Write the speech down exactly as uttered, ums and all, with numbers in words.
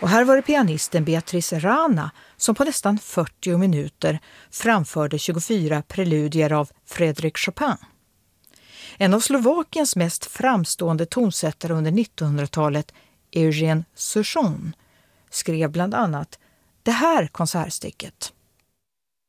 Och här var det pianisten Beatrice Rana som på nästan fyrtio minuter framförde tjugofyra preludier av Frédéric Chopin. En av Slovakiens mest framstående tonsättare under nittonhundratalet, Eugène Souchon, skrev bland annat det här konsertstycket.